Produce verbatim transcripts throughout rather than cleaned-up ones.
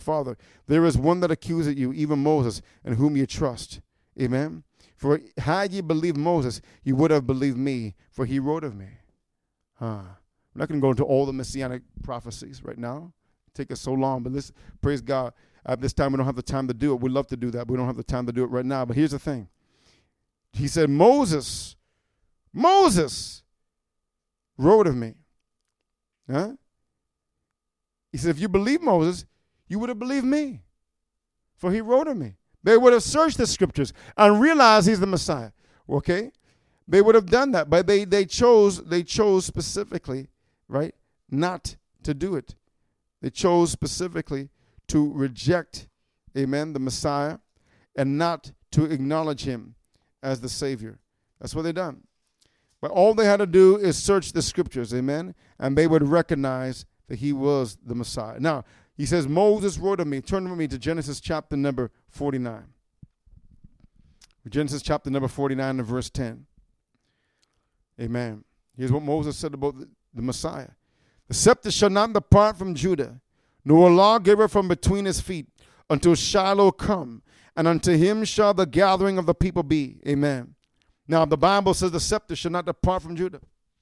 Father. There is one that accuseth you, even Moses, in whom you trust. Amen. For had ye believed Moses, you would have believed me, for he wrote of me. Huh. I'm not going to go into all the messianic prophecies right now. Take us so long, but let's praise God. At this time, we don't have the time to do it. We'd love to do that, but we don't have the time to do it right now. But here's the thing. He said, Moses, Moses wrote of me. Huh? He said, if you believe Moses, you would have believed me, for he wrote of me. They would have searched the scriptures and realized he's the Messiah. Okay? They would have done that, but they they chose they chose specifically, right, not to do it. They chose specifically to reject, amen, the Messiah, and not to acknowledge him as the Savior. That's what they done. But all they had to do is search the scriptures, amen, and they would recognize that he was the Messiah. Now, he says, Moses wrote of me. Turn with me to Genesis chapter number forty-nine. Genesis chapter number forty-nine and verse ten. Amen. Here's what Moses said about the, the Messiah. The scepter shall not depart from Judah, nor a lawgiver from between his feet, until Shiloh come, and unto him shall the gathering of the people be. Amen. Now, the Bible says the scepter shall not depart from Judah.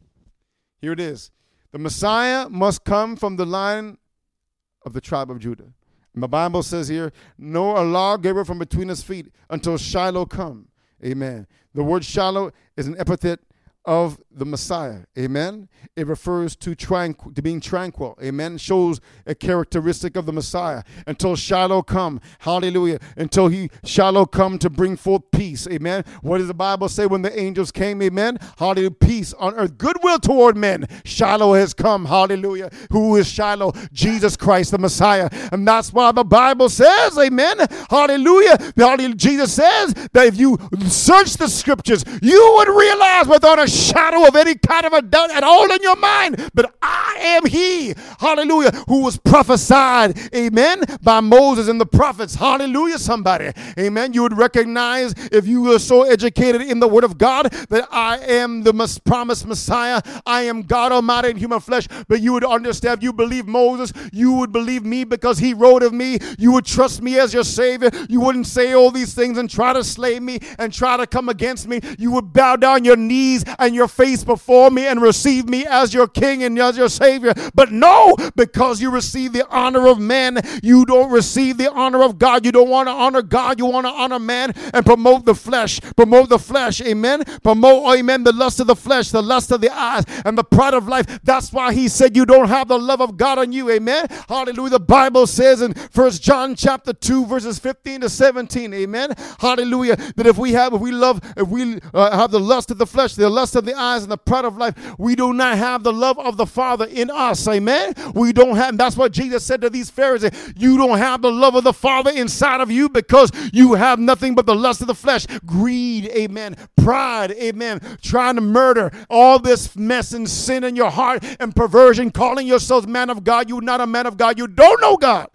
Here it is. The Messiah must come from the line of the tribe of Judah. And the Bible says here, nor a lawgiver from between his feet until Shiloh come. Amen. The word Shiloh is an epithet of the Messiah. Amen. It refers to tranquil, to being tranquil. Amen. Shows a characteristic of the Messiah. Until Shiloh come. Hallelujah. Until he Shiloh come to bring forth peace. Amen. What does the Bible say when the angels came? Amen. Hallelujah. Peace on earth. Goodwill toward men. Shiloh has come. Hallelujah. Who is Shiloh? Jesus Christ, the Messiah. And that's why the Bible says, amen. Hallelujah. Hallelujah. Jesus says that if you search the scriptures, you would realize without a shadow of any kind of a doubt at all in your mind, but I am he, hallelujah, who was prophesied, amen, by Moses and the prophets. Hallelujah, somebody, amen. You would recognize, if you were so educated in the word of God, that I am the mis- promised Messiah. I am God Almighty in human flesh. But you would understand, if you believe Moses, you would believe me because he wrote of me. You would trust me as your Savior. You wouldn't say all these things and try to slay me and try to come against me. You would bow down your knees and your face before me and receive me as your King and as your Savior. But no, because you receive the honor of men, you don't receive the honor of God. You don't want to honor God. You want to honor man and promote the flesh. Promote the flesh. Amen. Promote, amen, the lust of the flesh, the lust of the eyes, and the pride of life. That's why he said you don't have the love of God on you. Amen. Hallelujah. The Bible says in First John chapter two, verses fifteen to seventeen. Amen. Hallelujah. That if we have, if we love, if we uh, have the lust of the flesh, the lust of the eyes, and the pride of life, we do not have the love of the Father in us. Amen. We don't have, that's what Jesus said to these Pharisees. You don't have the love of the Father inside of you because you have nothing but the lust of the flesh, greed, amen, pride, amen, trying to murder, all this mess and sin in your heart and perversion, calling yourselves man of God. You're not a man of God. You don't know God.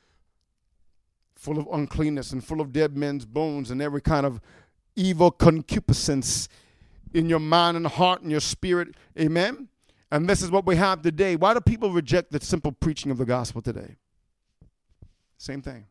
Full of uncleanness and full of dead men's bones and every kind of evil concupiscence in your mind and heart and your spirit. Amen. And this is what we have today. Why do people reject the simple preaching of the gospel today? Same thing.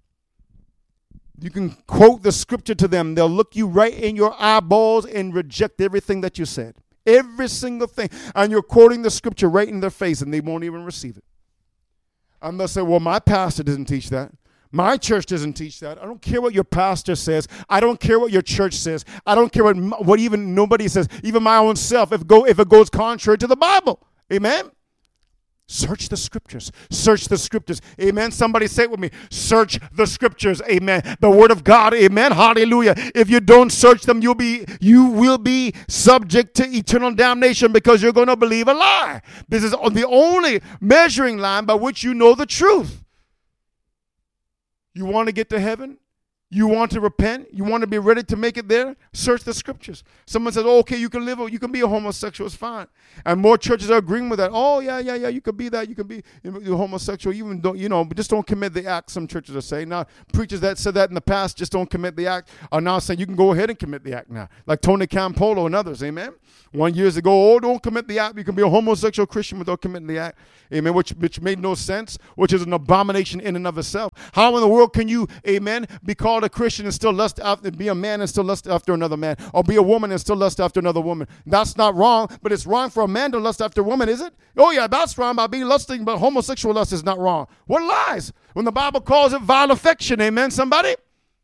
You can quote the scripture to them. They'll look you right in your eyeballs and reject everything that you said. Every single thing. And you're quoting the scripture right in their face and they won't even receive it. And they'll say, well, my pastor doesn't teach that. My church doesn't teach that. I don't care what your pastor says. I don't care what your church says. I don't care what, what even nobody says, even my own self, if, go, if it goes contrary to the Bible. Amen? Search the scriptures. Search the scriptures. Amen. Somebody say it with me. Search the scriptures. Amen. The word of God. Amen. Hallelujah. If you don't search them, you'll be, you will be subject to eternal damnation because you're going to believe a lie. This is the only measuring line by which you know the truth. You want to get to heaven? You want to repent? You want to be ready to make it there? Search the scriptures. Someone says, oh, okay, you can live, you can be a homosexual, it's fine. And more churches are agreeing with that. Oh, yeah, yeah, yeah, you can be that. You can be you're homosexual. Even don't, you know, but just don't commit the act, some churches are saying. Now, preachers that said that in the past, just don't commit the act, are now saying you can go ahead and commit the act now. Like Tony Campolo and others, amen? One years ago, oh, don't commit the act. You can be a homosexual Christian without committing the act, amen, which, which made no sense, which is an abomination in and of itself. How in the world can you, amen, be called a Christian and still lust after, be a man and still lust after another man, or be a woman and still lust after another woman? That's not wrong, but it's wrong for a man to lust after a woman, is it? Oh yeah, that's wrong by being lusting, but homosexual lust is not wrong. What lies? When the Bible calls it vile affection, amen, somebody?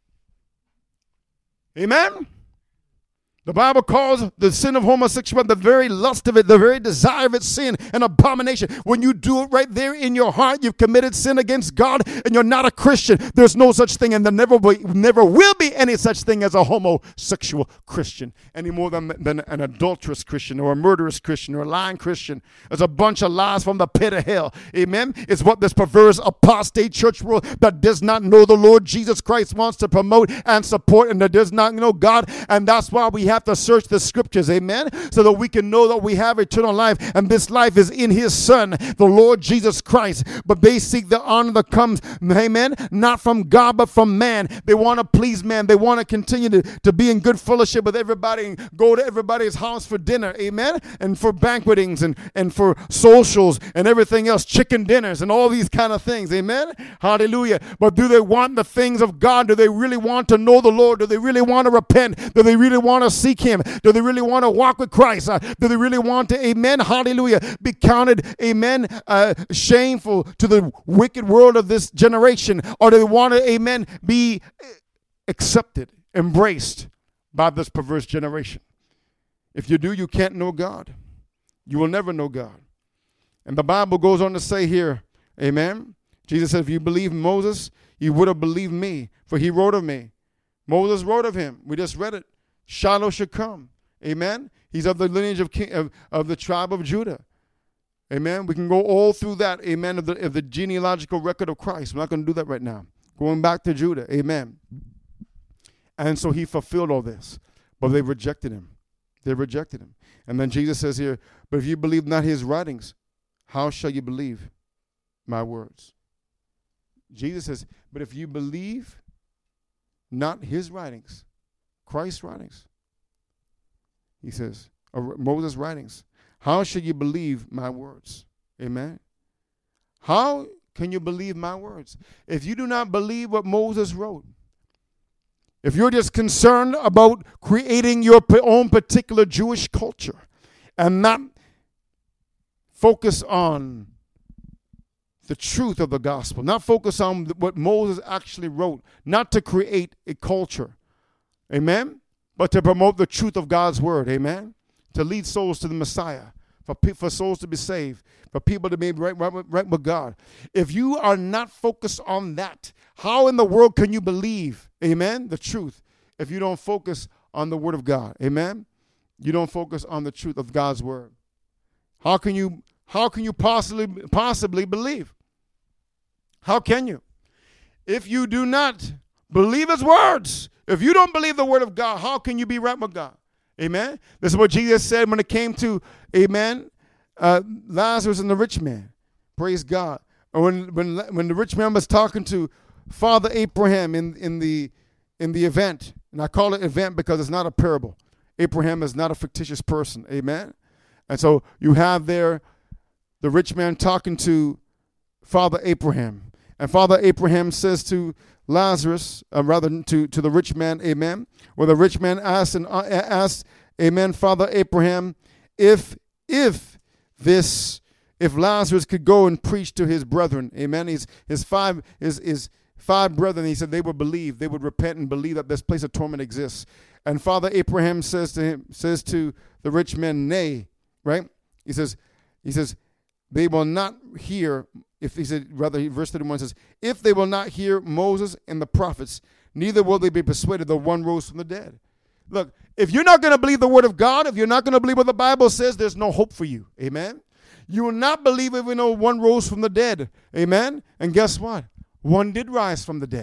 Amen? The Bible calls the sin of homosexuality, the very lust of it, the very desire of it, sin, an abomination. When you do it right there in your heart, you've committed sin against God, and you're not a Christian. There's no such thing, and there never will, never will be any such thing as a homosexual Christian, any more than, than an adulterous Christian or a murderous Christian or a lying Christian. There's a bunch of lies from the pit of hell. Amen? It's what this perverse apostate church world that does not know the Lord Jesus Christ wants to promote and support, and that does not know God, and that's why we have to search the scriptures, amen, so that we can know that we have eternal life, and this life is in his Son, the Lord Jesus Christ. But they seek the honor that comes, amen, not from God but from man. They want to please man. They want to continue to, to be in good fellowship with everybody and go to everybody's house for dinner, amen, and for banquetings and, and for socials and everything else, chicken dinners and all these kind of things, amen, hallelujah. But do they want the things of God? Do they really want to know the Lord? Do they really want to repent? Do they really want to seek him? Do they really want to walk with Christ? Uh, do they really want to, amen, hallelujah, be counted, amen, uh, shameful to the wicked world of this generation? Or do they want to, amen, be accepted, embraced by this perverse generation? If you do, you can't know God. You will never know God. And the Bible goes on to say here, amen, Jesus said, if you believe Moses, you would have believed me, for he wrote of me. Moses wrote of him. We just read it. Shiloh should come. Amen. He's of the lineage of, king, of of the tribe of Judah. Amen. We can go all through that. Amen. Of the, of the genealogical record of Christ. We're not going to do that right now. Going back to Judah. Amen. And so he fulfilled all this. But they rejected him. They rejected him. And then Jesus says here, but if you believe not his writings, how shall you believe my words? Jesus says, but if you believe not his writings, Christ's writings, he says, or Moses' writings, how should you believe my words? Amen. How can you believe my words? If you do not believe what Moses wrote, if you're just concerned about creating your own particular Jewish culture and not focus on the truth of the gospel, not focus on what Moses actually wrote, not to create a culture, amen, but to promote the truth of God's word, amen, to lead souls to the Messiah, for, pe- for souls to be saved, for people to be right, right, right with God. If you are not focused on that, how in the world can you believe, amen, the truth, if you don't focus on the word of God, amen? You don't focus on the truth of God's word. How can you, how can you possibly, possibly believe? How can you? If you do not believe his words, if you don't believe the word of God, how can you be right with God? Amen? This is what Jesus said when it came to, amen, uh, Lazarus and the rich man. Praise God. Or when, when, when the rich man was talking to Father Abraham in, in, the, in the event, and I call it event because it's not a parable. Abraham is not a fictitious person. Amen? And so you have there the rich man talking to Father Abraham. And Father Abraham says to Lazarus, uh, rather to, to the rich man, amen, where the rich man asked, and uh, asked, amen, Father Abraham, if, if this, if Lazarus could go and preach to his brethren, amen, his, his five, his, his five brethren, he said they would believe, they would repent and believe that this place of torment exists. And Father Abraham says to him, says to the rich man, nay, right? He says, he says, they will not hear. If he said, rather, verse thirty-one says, if they will not hear Moses and the prophets, neither will they be persuaded that one rose from the dead. Look, if you're not going to believe the word of God, if you're not going to believe what the Bible says, there's no hope for you. Amen. You will not believe even though one rose from the dead. Amen. And guess what? One did rise from the dead.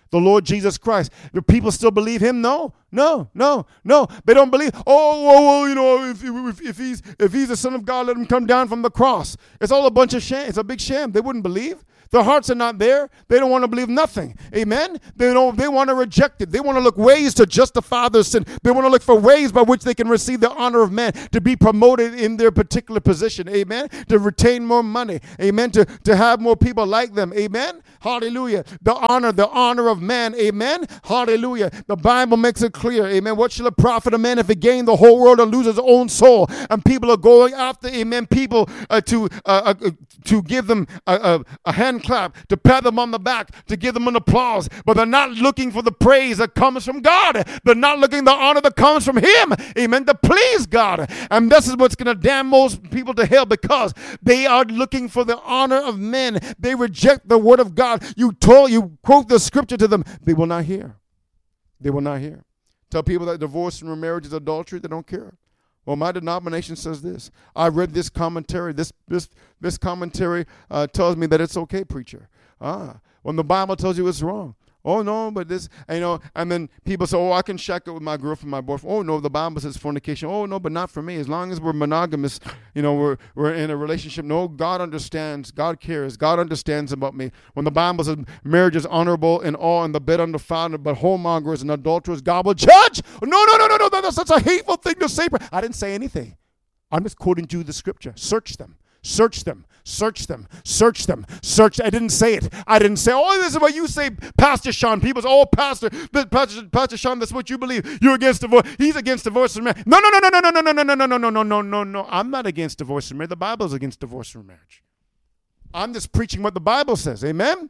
the Lord Jesus Christ. Do people still believe him? No, no, no, no. They don't believe, oh, well, well you know, if, if, if, he's, if he's the Son of God, let him come down from the cross. It's all a bunch of sham. It's a big sham. They wouldn't believe. Their hearts are not there. They don't want to believe nothing. Amen? They don't. They want to reject it. They want to look ways to justify their sin. They want to look for ways by which they can receive the honor of man, to be promoted in their particular position. Amen? To retain more money. Amen? To, to have more people like them. Amen? Hallelujah. The honor, the honor of man. Amen? Hallelujah. The Bible makes it clear. Amen? What shall it profit a man if he gain the whole world and lose his own soul? And people are going after, amen, people uh, to uh, uh, to give them a, a, a hand clap, to pat them on the back, to give them an applause, but they're not looking for the praise that comes from God. They're not looking the honor that comes from him, amen, to please God. And this is what's going to damn most people to hell, because they are looking for the honor of men. They reject the word of God. You told, you quote the scripture to them, they will not hear. They will not hear. Tell people that divorce and remarriage is adultery, they don't care. Well, my denomination says this. I read this commentary. This this this commentary uh, tells me that it's okay, preacher. Ah, when the Bible tells you it's wrong. Oh, no, but this, you know, and then people say, oh, I can shack it with my girlfriend, my boyfriend. Oh, no, the Bible says fornication. Oh, no, but not for me. As long as we're monogamous, you know, we're we're in a relationship. No, God understands. God cares. God understands about me. When the Bible says marriage is honorable in all and the bed undefiled, but whoremongers and adulterers, God will judge. No, no, no, no, no, that's such a hateful thing to say. I didn't say anything. I'm just quoting you the scripture. Search them. Search them, search them, search them, search. I didn't say it. I didn't say, oh, this is what you say, Pastor Sean. People say, oh, Pastor, Pastor, Pastor Sean, that's what you believe. You're against divorce. He's against divorce and marriage. No, no, no, no, no, no, no, no, no, no, no, no, no, no, no, no. I'm not against divorce and marriage. The Bible is against divorce and marriage. I'm just preaching what the Bible says. Amen?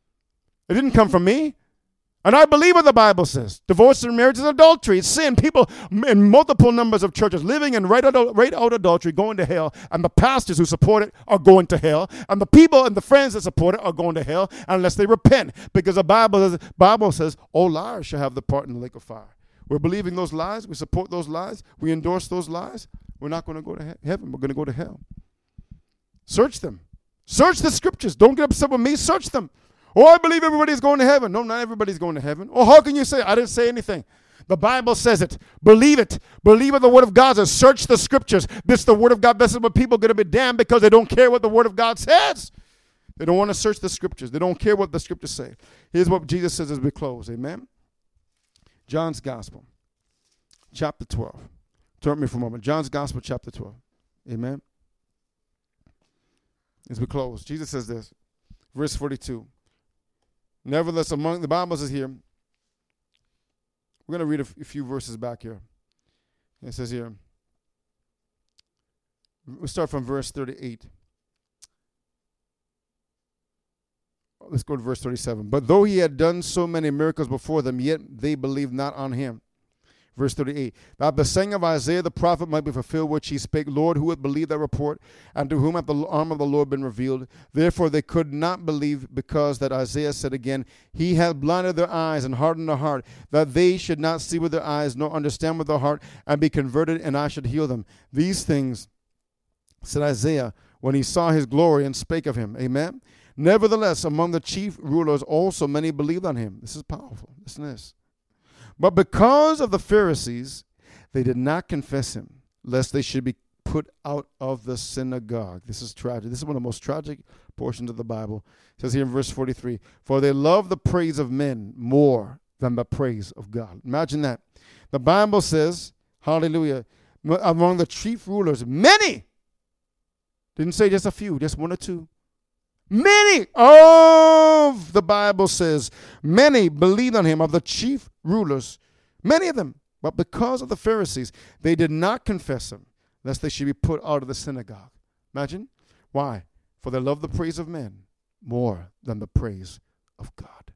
It didn't come from me. And I believe what the Bible says. Divorce and marriage is adultery. It's sin. People in multiple numbers of churches living in right out, right out adultery, going to hell. And the pastors who support it are going to hell. And the people and the friends that support it are going to hell unless they repent. Because the Bible says, Bible says, all liars shall have the part in the lake of fire. We're believing those lies. We support those lies. We endorse those lies. We're not going to go to he- heaven. We're going to go to hell. Search them. Search the scriptures. Don't get upset with me. Search them. Oh, I believe everybody's going to heaven. No, not everybody's going to heaven. Oh, how can you say? I didn't say anything. The Bible says it. Believe it. Believe what the word of God says. Search the scriptures. This is the word of God. This is what people are going to be damned because they don't care what the word of God says. They don't want to search the scriptures. They don't care what the scriptures say. Here's what Jesus says as we close. Amen. John's Gospel, chapter twelve. Turn with me for a moment. John's Gospel, chapter twelve. Amen. As we close, Jesus says this, verse forty-two. Nevertheless, among the Bible says here, we're going to read a, f- a few verses back here. It says here, we'll start from verse thirty-eight. Let's go to verse thirty-seven. But though he had done so many miracles before them, yet they believed not on him. Verse thirty-eight, that the saying of Isaiah the prophet might be fulfilled, which he spake, Lord, who would believe that report, and to whom hath the arm of the Lord been revealed? Therefore they could not believe, because that Isaiah said again, he hath blinded their eyes and hardened their heart, that they should not see with their eyes, nor understand with their heart, and be converted, and I should heal them. These things said Isaiah when he saw his glory and spake of him. Amen. Nevertheless, among the chief rulers also many believed on him. This is powerful. Listen to this. But because of the Pharisees, they did not confess him, lest they should be put out of the synagogue. This is tragic. This is one of the most tragic portions of the Bible. It says here in verse forty-three, for they love the praise of men more than the praise of God. Imagine that. The Bible says, hallelujah, among the chief rulers, many, didn't say just a few, just one or two. Many of, the Bible says, many believed on him, of the chief rulers, many of them. But because of the Pharisees, they did not confess him, lest they should be put out of the synagogue. Imagine. Why? For they love the praise of men more than the praise of God.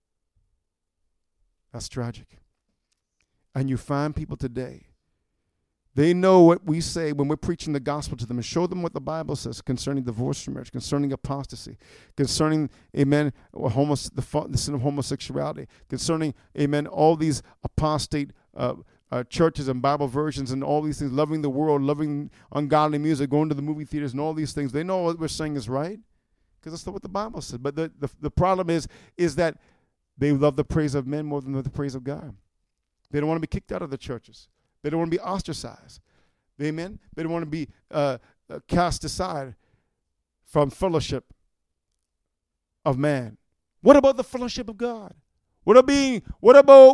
That's tragic. And you find people today, they know what we say when we're preaching the gospel to them and show them what the Bible says concerning divorce from marriage, concerning apostasy, concerning, amen, homos- the, the sin of homosexuality, concerning, amen, all these apostate uh, uh, churches and Bible versions and all these things, loving the world, loving ungodly music, going to the movie theaters and all these things. They know what we're saying is right because that's what the Bible says. But the, the, the problem is, is that They love the praise of men more than the praise of God. They don't want to be kicked out of the churches. They don't want to be ostracized. Amen? They don't want to be uh, uh, cast aside from fellowship of man. What about the fellowship of God? What about being, what about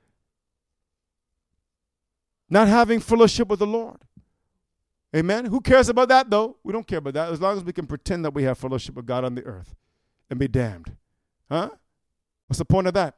not having fellowship with the Lord? Amen? Who cares about that, though? We don't care about that as long as we can pretend that we have fellowship with God on the earth and be damned. Huh? What's the point of that?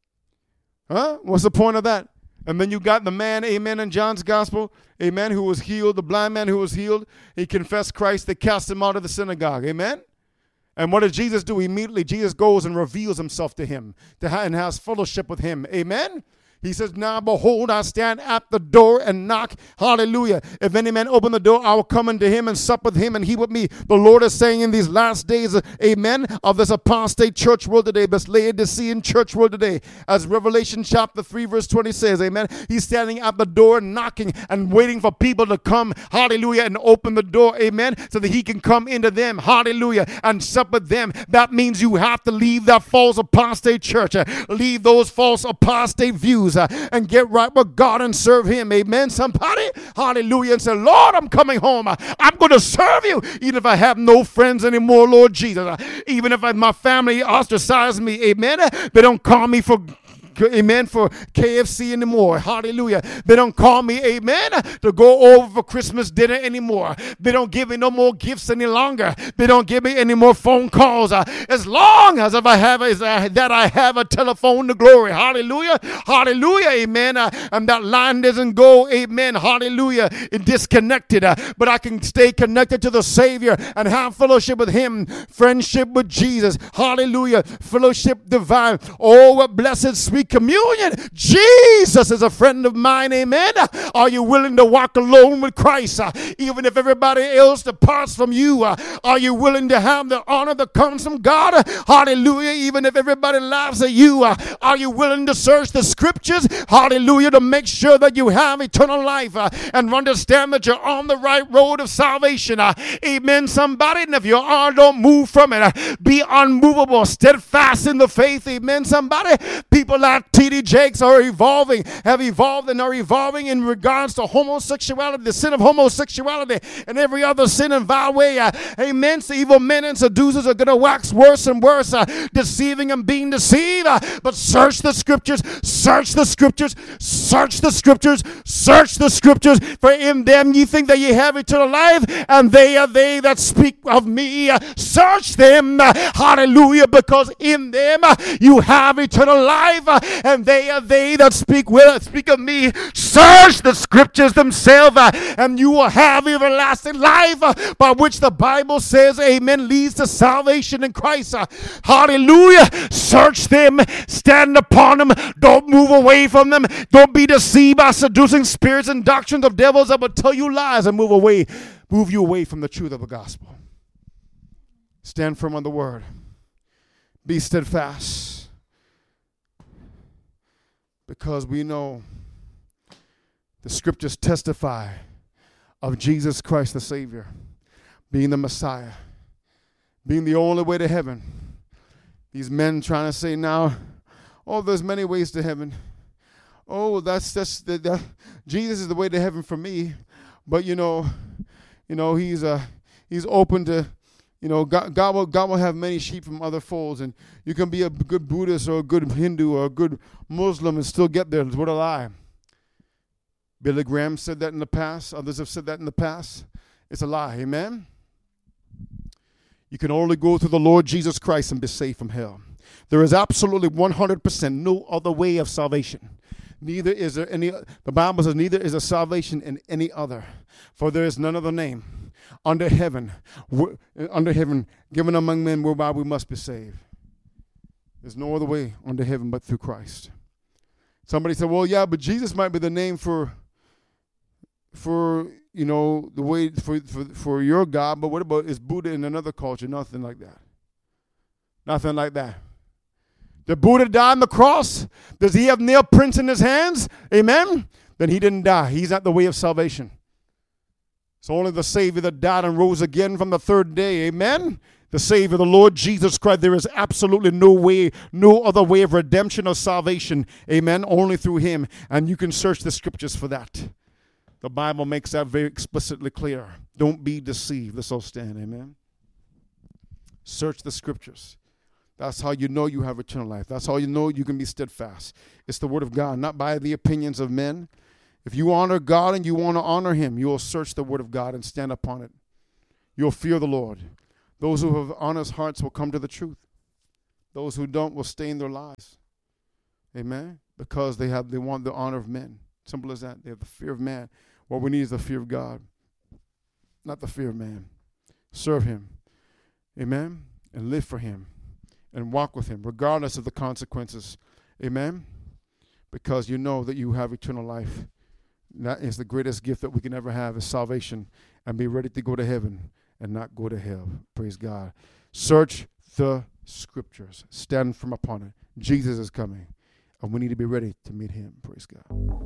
Huh? What's the point of that? And then you got the man, amen, in John's gospel, amen, who was healed, the blind man who was healed. He confessed Christ. They cast him out of the synagogue. Amen? And what does Jesus do? Immediately, Jesus goes and reveals himself to him to ha- and has fellowship with him. Amen? He says, now behold, I stand at the door and knock. Hallelujah. If any man open the door, I will come unto him and sup with him and he with me. The Lord is saying in these last days, amen, of this apostate church world today, this Laodicean church world today, as Revelation chapter three verse twenty says, amen, he's standing at the door knocking and waiting for people to come, hallelujah, and open the door, amen, so that he can come into them, hallelujah, and sup with them. That means you have to leave that false apostate church, uh, leave those false apostate views, Uh, and get right with God and serve him. Amen. Somebody, hallelujah, and say, Lord, I'm coming home. Uh, I'm going to serve you even if I have no friends anymore, Lord Jesus. Uh, even if I, my family ostracized me, amen, they don't call me for amen, for K F C anymore. Hallelujah. They don't call me, amen, to go over for Christmas dinner anymore. They don't give me no more gifts any longer. They don't give me any more phone calls. Uh, as long as if I have is uh, that I have a telephone to glory. Hallelujah. Hallelujah. Amen. Uh, and that line doesn't go, amen. Hallelujah. It disconnected. Uh, but I can stay connected to the Savior and have fellowship with him. Friendship with Jesus. Hallelujah. Fellowship divine. Oh, what blessed sweet communion. Jesus is a friend of mine. Amen. Are you willing to walk alone with Christ? Uh, even if everybody else departs from you, uh, are you willing to have the honor that comes from God? Uh, hallelujah. Even if everybody laughs at you, uh, are you willing to search the scriptures? Hallelujah. To make sure that you have eternal life uh, and understand that you're on the right road of salvation. Uh, amen, somebody. And if you are, don't move from it. Uh, be unmovable, steadfast in the faith. Amen, somebody. People like T D Jakes are evolving, have evolved and are evolving in regards to homosexuality, the sin of homosexuality, and every other sin and vile way. Uh, amen. So evil men and seducers are going to wax worse and worse, uh, deceiving and being deceived. Uh, but search the scriptures, search the scriptures, search the scriptures, search the scriptures, for in them ye think that ye have eternal life, and they are they that speak of me. Uh, search them, uh, hallelujah, because in them uh, you have eternal life. Uh, and they are they that speak will speak of me. Search the scriptures themselves, uh, and you will have everlasting life, uh, by which the Bible says, amen, leads to salvation in Christ. Uh, hallelujah. Search them, stand upon them, don't move away from them, don't be deceived by seducing spirits and doctrines of devils that will tell you lies and move away, move you away from the truth of the gospel. Stand firm on the word. Be steadfast. Because we know the scriptures testify of Jesus Christ the Savior being the Messiah, being the only way to heaven. These men trying to say now, oh, there's many ways to heaven. Oh, that's that's that, that Jesus is the way to heaven for me. But you know, you know, he's uh he's open to, you know, God, God will God will have many sheep from other folds, and you can be a good Buddhist or a good Hindu or a good Muslim and still get there. What a lie. Billy Graham said that in the past. Others have said that in the past. It's a lie. Amen? You can only go through the Lord Jesus Christ and be saved from hell. There is absolutely one hundred percent no other way of salvation. Neither is there any, the Bible says, neither is there salvation in any other. For there is none other name under heaven, under heaven, given among men whereby we must be saved. There's no other way under heaven but through Christ. Somebody said, well, yeah, but Jesus might be the name for, for you know, the way, for, for, for your God, but what about, is Buddha in another culture? Nothing like that. Nothing like that. Did Buddha die on the cross? Does he have nail prints in his hands? Amen? Then he didn't die. He's not the way of salvation. It's only the Savior that died and rose again from the third day. Amen? the Savior, the Lord Jesus Christ. There is absolutely no way, no other way of redemption or salvation. Amen. Only through him. And you can search the scriptures for that. The Bible makes that very explicitly clear. Don't be deceived. Let's all stand. Amen. Search the scriptures. That's how you know you have eternal life. That's how you know you can be steadfast. It's the word of God, not by the opinions of men. If you honor God and you want to honor him, you will search the word of God and stand upon it. You'll fear the Lord. Those who have honest hearts will come to the truth. Those who don't will stay in their lies. Amen. Because they have they want the honor of men. Simple as that. They have the fear of man. What we need is the fear of God, not the fear of man. Serve him. Amen. And live for him. And walk with him, regardless of the consequences. Amen. Because you know that you have eternal life. That is the greatest gift that we can ever have, is salvation, and be ready to go to heaven and not go to hell. Praise God. Search the scriptures. Stand firm upon it. Jesus is coming, and we need to be ready to meet him. Praise God.